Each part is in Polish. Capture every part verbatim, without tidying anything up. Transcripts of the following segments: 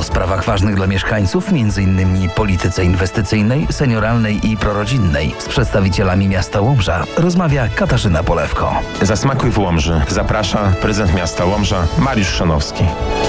sprawach ważnych dla mieszkańców, między innymi polityce inwestycyjnej, senioralnej i prorodzinnej. Z przedstawicielami miasta Łomża rozmawia Katarzyna Polewko. Zasmakuj w Łomży. Zaprasza prezydent miasta Łomża Mariusz Szanowski.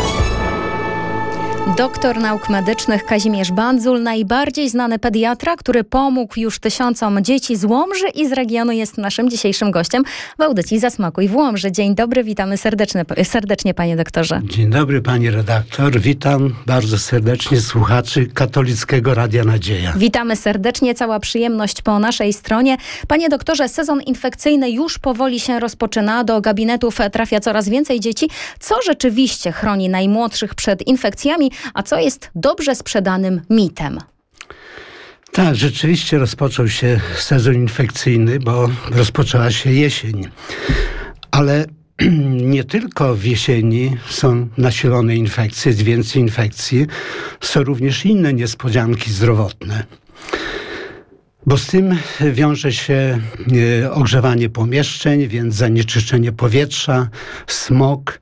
Doktor nauk medycznych Kazimierz Bandzul, najbardziej znany pediatra, który pomógł już tysiącom dzieci z Łomży i z regionu, jest naszym dzisiejszym gościem w audycji Zasmakuj w Łomży. Dzień dobry, witamy serdecznie, serdecznie panie doktorze. Dzień dobry pani redaktor, witam bardzo serdecznie słuchaczy Katolickiego Radia Nadzieja. Witamy serdecznie, cała przyjemność po naszej stronie. Panie doktorze, sezon infekcyjny już powoli się rozpoczyna, do gabinetów trafia coraz więcej dzieci. Co rzeczywiście chroni najmłodszych przed infekcjami, a co jest dobrze sprzedanym mitem? Tak, rzeczywiście rozpoczął się sezon infekcyjny, bo rozpoczęła się jesień. Ale nie tylko w jesieni są nasilone infekcje, jest więcej infekcji, są również inne niespodzianki zdrowotne. Bo z tym wiąże się ogrzewanie pomieszczeń, więc zanieczyszczenie powietrza, smog,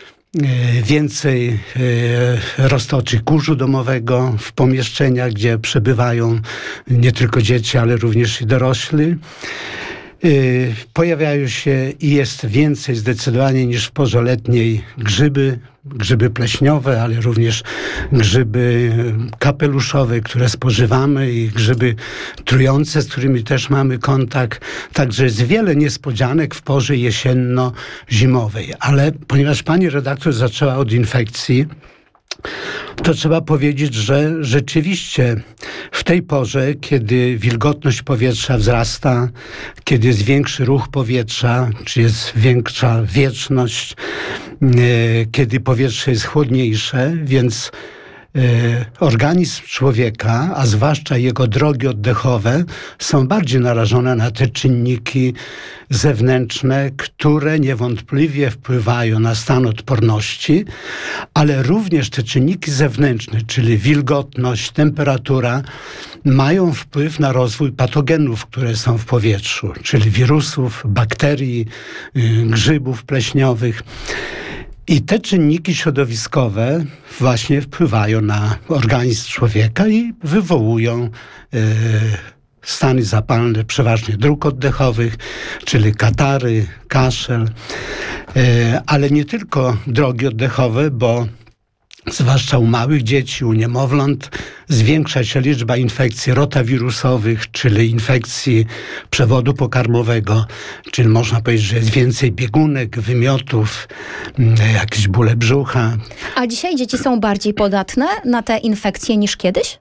więcej roztoczy kurzu domowego w pomieszczeniach, gdzie przebywają nie tylko dzieci, ale również i dorośli. Pojawiają się i jest więcej zdecydowanie niż w porze letniej grzyby, grzyby pleśniowe, ale również grzyby kapeluszowe, które spożywamy, i grzyby trujące, z którymi też mamy kontakt. Także jest wiele niespodzianek w porze jesienno-zimowej. Ale ponieważ pani redaktor zaczęła od infekcji, to trzeba powiedzieć, że rzeczywiście w tej porze, kiedy wilgotność powietrza wzrasta, kiedy jest większy ruch powietrza, czy jest większa wietrzność, kiedy powietrze jest chłodniejsze, więc organizm człowieka, a zwłaszcza jego drogi oddechowe, są bardziej narażone na te czynniki zewnętrzne, które niewątpliwie wpływają na stan odporności, ale również te czynniki zewnętrzne, czyli wilgotność, temperatura, mają wpływ na rozwój patogenów, które są w powietrzu, czyli wirusów, bakterii, grzybów pleśniowych. I te czynniki środowiskowe właśnie wpływają na organizm człowieka i wywołują e, stany zapalne, przeważnie dróg oddechowych, czyli katary, kaszel, e, ale nie tylko drogi oddechowe, bo zwłaszcza u małych dzieci, u niemowląt, zwiększa się liczba infekcji rotawirusowych, czyli infekcji przewodu pokarmowego, czyli można powiedzieć, że jest więcej biegunek, wymiotów, jakieś bóle brzucha. A dzisiaj dzieci są bardziej podatne na te infekcje niż kiedyś?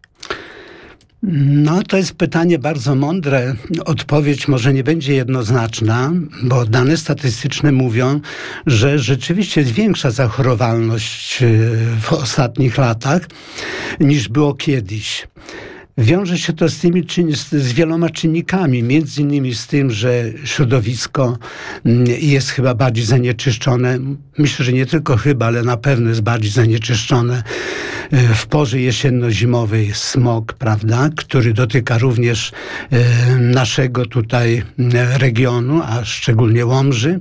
No, to jest pytanie bardzo mądre. Odpowiedź może nie będzie jednoznaczna, bo dane statystyczne mówią, że rzeczywiście jest większa zachorowalność w ostatnich latach niż było kiedyś. Wiąże się to z tymi z wieloma czynnikami, między innymi z tym, że środowisko jest chyba bardziej zanieczyszczone. Myślę, że nie tylko chyba, ale na pewno jest bardziej zanieczyszczone. W porze jesienno-zimowej smog, prawda, który dotyka również naszego tutaj regionu, a szczególnie Łomży.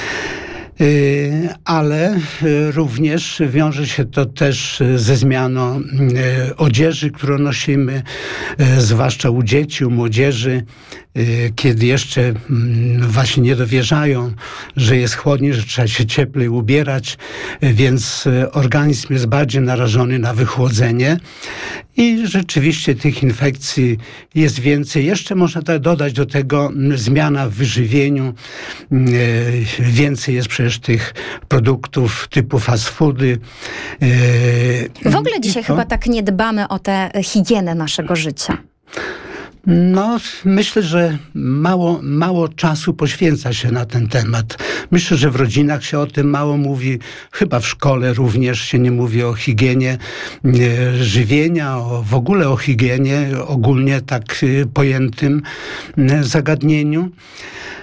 Ale również wiąże się to też ze zmianą odzieży, którą nosimy, zwłaszcza u dzieci, u młodzieży, kiedy jeszcze właśnie nie dowierzają, że jest chłodniej, że trzeba się cieplej ubierać, więc organizm jest bardziej narażony na wychłodzenie i rzeczywiście tych infekcji jest więcej. Jeszcze można tak dodać do tego zmiana w wyżywieniu. Więcej jest przecież tych produktów typu fast foody. W ogóle dzisiaj to... chyba tak nie dbamy o tę higienę naszego życia. No, myślę, że mało, mało czasu poświęca się na ten temat. Myślę, że w rodzinach się o tym mało mówi. Chyba w szkole również się nie mówi o higienie e, żywienia, o, w ogóle o higienie, ogólnie tak e, pojętym e, zagadnieniu.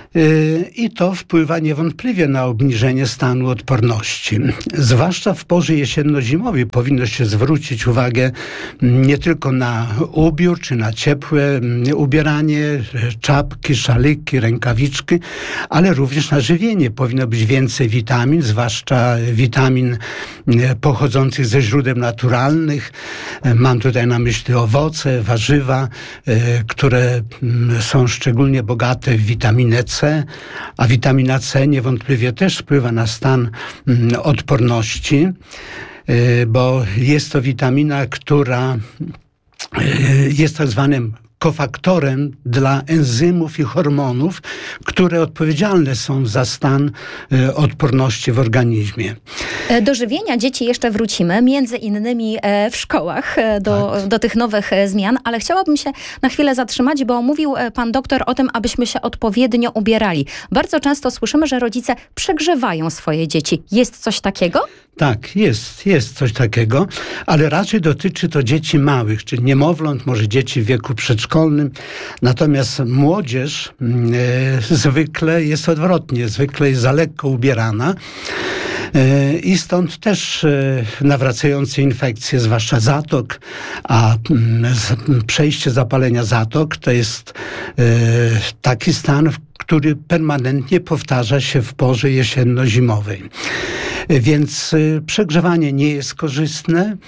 I to wpływa niewątpliwie na obniżenie stanu odporności. Zwłaszcza w porze jesienno-zimowej powinno się zwrócić uwagę nie tylko na ubiór, czy na ciepłe ubieranie, czapki, szaliki, rękawiczki, ale również na żywienie. Powinno być więcej witamin, zwłaszcza witamin pochodzących ze źródeł naturalnych. Mam tutaj na myśli owoce, warzywa, które są szczególnie bogate w witaminę C, a witamina C niewątpliwie też wpływa na stan odporności, bo jest to witamina, która jest tak zwanym kofaktorem dla enzymów i hormonów, które odpowiedzialne są za stan odporności w organizmie. Do żywienia dzieci jeszcze wrócimy, między innymi w szkołach, do, tak. do tych nowych zmian, ale chciałabym się na chwilę zatrzymać, bo mówił pan doktor o tym, abyśmy się odpowiednio ubierali. Bardzo często słyszymy, że rodzice przegrzewają swoje dzieci. Jest coś takiego? Tak, jest, jest coś takiego, ale raczej dotyczy to dzieci małych, czyli niemowląt, może dzieci w wieku przedszkolnym. Natomiast młodzież e, zwykle jest odwrotnie, zwykle jest za lekko ubierana. I stąd też nawracające infekcje, zwłaszcza zatok, a przejście zapalenia zatok to jest taki stan, który permanentnie powtarza się w porze jesienno-zimowej. Więc przegrzewanie nie jest korzystne,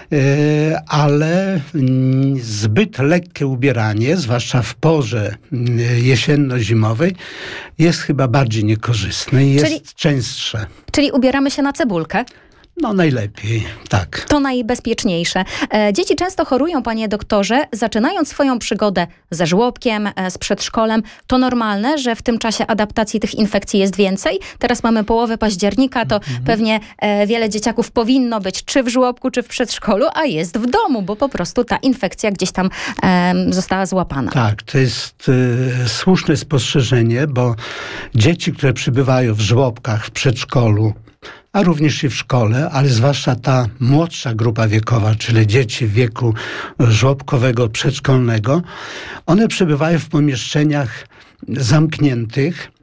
ale zbyt lekkie ubieranie, zwłaszcza w porze jesienno-zimowej, jest chyba bardziej niekorzystne i jest Czyli... częstsze. Czyli ubieramy się na cebulkę? No najlepiej, tak. To najbezpieczniejsze. Dzieci często chorują, panie doktorze, zaczynając swoją przygodę ze żłobkiem, z przedszkolem. To normalne, że w tym czasie adaptacji tych infekcji jest więcej? Teraz mamy połowę października, to mhm. pewnie wiele dzieciaków powinno być czy w żłobku, czy w przedszkolu, a jest w domu, bo po prostu ta infekcja gdzieś tam um, została złapana. Tak, to jest y, słuszne spostrzeżenie, bo dzieci, które przybywają w żłobkach, w przedszkolu, a również i w szkole, ale zwłaszcza ta młodsza grupa wiekowa, czyli dzieci w wieku żłobkowego, przedszkolnego, one przebywają w pomieszczeniach zamkniętych,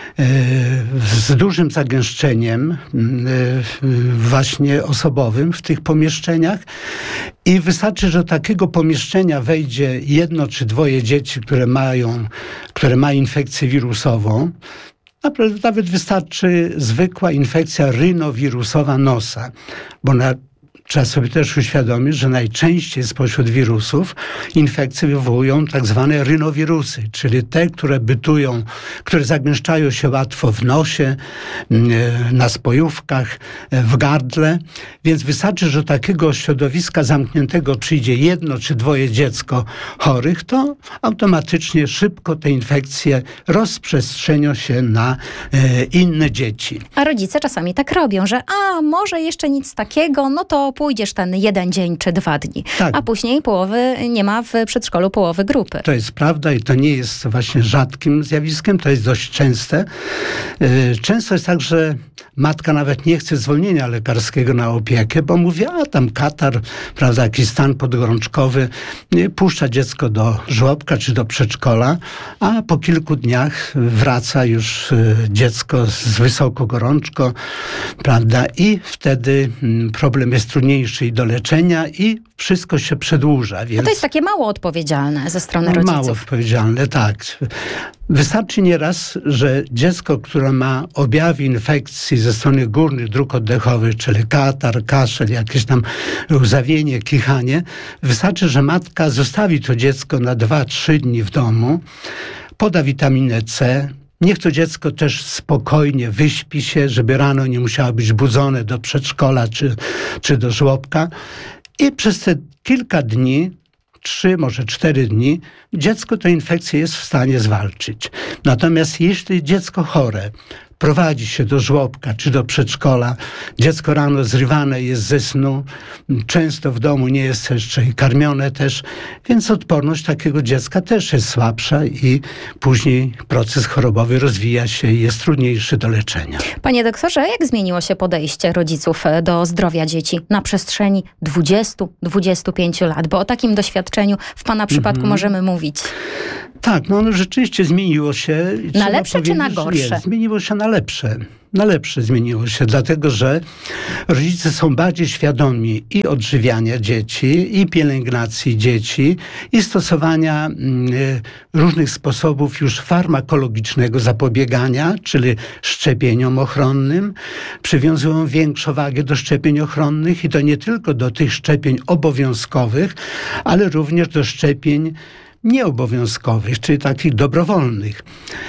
z dużym zagęszczeniem właśnie osobowym w tych pomieszczeniach i wystarczy, że do takiego pomieszczenia wejdzie jedno czy dwoje dzieci, które mają, które ma infekcję wirusową. Nawet wystarczy zwykła infekcja rynowirusowa nosa, bo na, trzeba sobie też uświadomić, że najczęściej spośród wirusów infekcje wywołują tak zwane rynowirusy, czyli te, które bytują, które zagęszczają się łatwo w nosie, na spojówkach, w gardle. Więc wystarczy, że do takiego środowiska zamkniętego przyjdzie jedno czy dwoje dziecko chorych, to automatycznie szybko te infekcje rozprzestrzenią się na e, inne dzieci. A rodzice czasami tak robią, że a może jeszcze nic takiego, no to pójdziesz ten jeden dzień czy dwa dni. Tak. A później połowy nie ma w przedszkolu połowy grupy. To jest prawda i to nie jest właśnie rzadkim zjawiskiem, to jest dość częste. Często jest tak, że matka nawet nie chce zwolnienia lekarskiego na opiekę, bo mówi, a tam katar, prawda, jakiś stan podgorączkowy, puszcza dziecko do żłobka czy do przedszkola, a po kilku dniach wraca już dziecko z wysoką gorączką, prawda, i wtedy problem jest trudniejszy i do leczenia i wszystko się przedłuża. Więc... No to jest takie mało odpowiedzialne ze strony no, rodziców. Mało odpowiedzialne, tak. Wystarczy nieraz, że dziecko, które ma objawy infekcji ze strony górnych dróg oddechowych, czyli katar, kaszel, jakieś tam łzawienie, kichanie, wystarczy, że matka zostawi to dziecko na dwa trzy dni w domu, poda witaminę C, niech to dziecko też spokojnie wyśpi się, żeby rano nie musiało być budzone do przedszkola czy, czy do żłobka. I przez te kilka dni, trzy, może cztery dni, dziecko tę infekcję jest w stanie zwalczyć. Natomiast jeśli dziecko chore prowadzi się do żłobka czy do przedszkola, dziecko rano zrywane jest ze snu, często w domu nie jest jeszcze i karmione też, więc odporność takiego dziecka też jest słabsza i później proces chorobowy rozwija się i jest trudniejszy do leczenia. Panie doktorze, jak zmieniło się podejście rodziców do zdrowia dzieci na przestrzeni dwudziestu do dwudziestu pięciu lat? Bo o takim doświadczeniu w pana przypadku mm-hmm. możemy mówić. Tak, no ono rzeczywiście zmieniło się. I Na trzeba lepsze czy na powiedzieć, że gorsze? Nie, zmieniło się na lepsze. Na lepsze zmieniło się, dlatego że rodzice są bardziej świadomi i odżywiania dzieci, i pielęgnacji dzieci, i stosowania y, różnych sposobów już farmakologicznego zapobiegania, czyli szczepieniom ochronnym. Przywiązują większą wagę do szczepień ochronnych i to nie tylko do tych szczepień obowiązkowych, ale również do szczepień nieobowiązkowych, czyli takich dobrowolnych.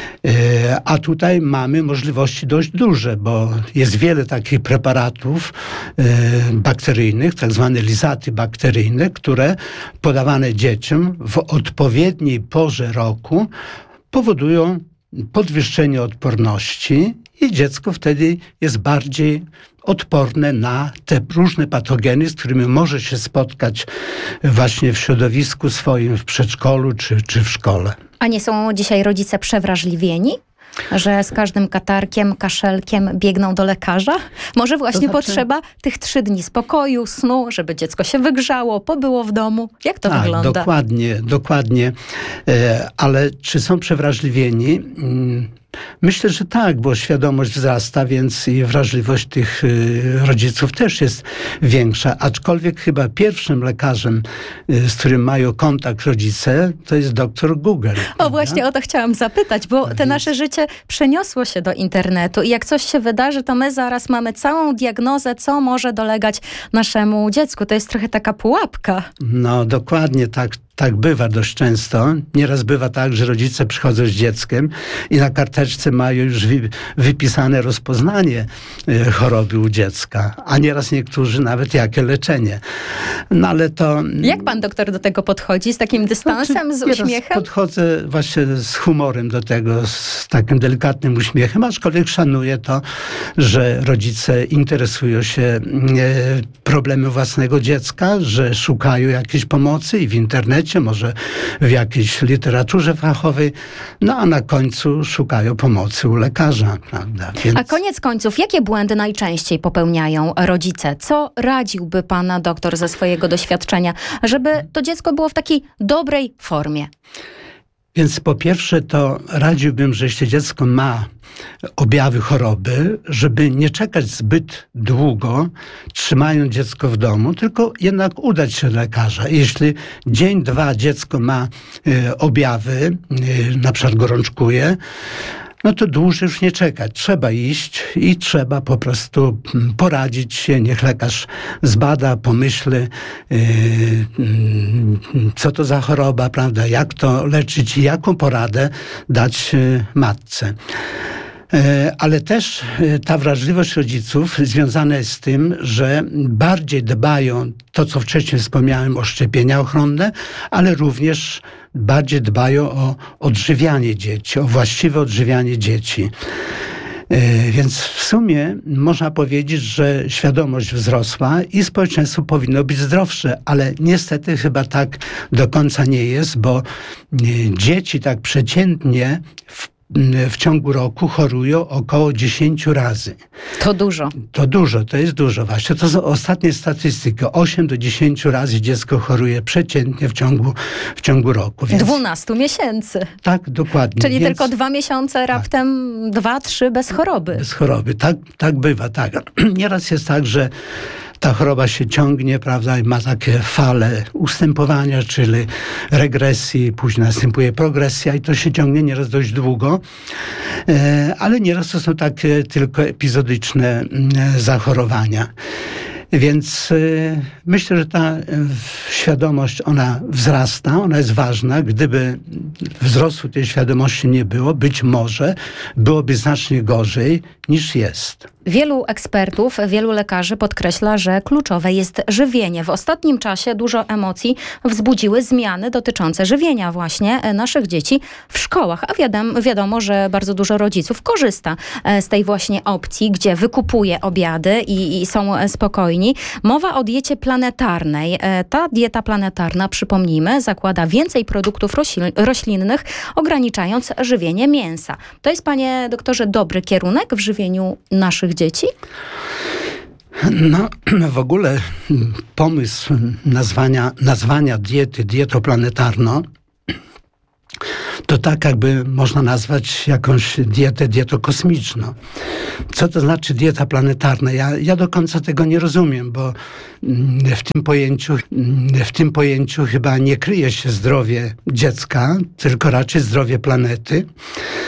A tutaj mamy możliwości dość duże, bo jest wiele takich preparatów bakteryjnych, tak zwane lizaty bakteryjne, które podawane dzieciom w odpowiedniej porze roku powodują podwyższenie odporności i dziecko wtedy jest bardziej odporne na te różne patogeny, z którymi może się spotkać właśnie w środowisku swoim, w przedszkolu czy, czy w szkole. A nie są dzisiaj rodzice przewrażliwieni? Że z każdym katarkiem, kaszelkiem biegną do lekarza? Może właśnie To znaczy- potrzeba tych trzy dni spokoju, snu, żeby dziecko się wygrzało, pobyło w domu. Jak to tak, wygląda? dokładnie, dokładnie. E, ale czy są przewrażliwieni? Mm, Myślę, że tak, bo świadomość wzrasta, więc i wrażliwość tych y, rodziców też jest większa. Aczkolwiek chyba pierwszym lekarzem, y, z którym mają kontakt rodzice, to jest doktor Google. O prawda? właśnie o to chciałam zapytać, bo Tak te więc- nasze życie przeniosło się do internetu i jak coś się wydarzy, to my zaraz mamy całą diagnozę, co może dolegać naszemu dziecku. To jest trochę taka pułapka. No dokładnie tak. Tak bywa dość często. Nieraz bywa tak, że rodzice przychodzą z dzieckiem i na karteczce mają już wy, wypisane rozpoznanie y, choroby u dziecka, a nieraz niektórzy nawet jakie leczenie. No ale to... Jak pan doktor do tego podchodzi? Z takim dystansem, z Nieraz uśmiechem? podchodzę właśnie z humorem do tego, z takim delikatnym uśmiechem, aczkolwiek szanuję to, że rodzice interesują się e, problemem własnego dziecka, że szukają jakiejś pomocy i w internecie, może w jakiejś literaturze fachowej, no a na końcu szukają pomocy u lekarza, prawda? Więc... A koniec końców, jakie błędy najczęściej popełniają rodzice? Co radziłby pana doktor ze swojego doświadczenia, żeby to dziecko było w takiej dobrej formie? Więc po pierwsze to radziłbym, że jeśli dziecko ma objawy choroby, żeby nie czekać zbyt długo, trzymając dziecko w domu, tylko jednak udać się do lekarza. Jeśli dzień, dwa dziecko ma y, objawy, y, na przykład gorączkuje, no to dłużej już nie czekać. Trzeba iść i trzeba po prostu poradzić się. Niech lekarz zbada, pomyśli, yy, yy, co to za choroba, prawda, jak to leczyć i jaką poradę dać yy, matce. Ale też ta wrażliwość rodziców związana jest z tym, że bardziej dbają, to co wcześniej wspomniałem, o szczepienia ochronne, ale również bardziej dbają o odżywianie dzieci, o właściwe odżywianie dzieci. Więc w sumie można powiedzieć, że świadomość wzrosła i społeczeństwo powinno być zdrowsze, ale niestety chyba tak do końca nie jest, bo dzieci tak przeciętnie w w ciągu roku chorują około dziesięć razy. To dużo. To dużo, to jest dużo właśnie. To są ostatnie statystyki. osiem do dziesięciu razy dziecko choruje przeciętnie w ciągu, w ciągu roku. Więc dwunastu miesięcy. tak, dokładnie. Czyli Więc tylko dwa miesiące, raptem dwa, trzy bez choroby. bez choroby. Tak, tak bywa, tak. Nieraz jest tak, że ta choroba się ciągnie, prawda, i ma takie fale ustępowania, czyli regresji, później następuje progresja i to się ciągnie nieraz dość długo, ale nieraz to są takie tylko epizodyczne zachorowania. Więc y, myślę, że ta y, świadomość, ona wzrasta, ona jest ważna. Gdyby wzrostu tej świadomości nie było, być może byłoby znacznie gorzej niż jest. Wielu ekspertów, wielu lekarzy podkreśla, że kluczowe jest żywienie. W ostatnim czasie dużo emocji wzbudziły zmiany dotyczące żywienia właśnie naszych dzieci w szkołach. A wiadomo, wiadomo, że bardzo dużo rodziców korzysta z tej właśnie opcji, gdzie wykupuje obiady i, i są spokojni. Mowa o diecie planetarnej. Ta dieta planetarna, przypomnijmy, zakłada więcej produktów roślinnych, ograniczając żywienie mięsa. To jest, panie doktorze, dobry kierunek w żywieniu naszych dzieci? No, w ogóle pomysł nazwania, nazwania diety dietą planetarną to tak jakby można nazwać jakąś dietę dietokosmiczną. Co to znaczy dieta planetarna? Ja, ja do końca tego nie rozumiem, bo w tym pojęciu, w tym pojęciu chyba nie kryje się zdrowie dziecka, tylko raczej zdrowie planety.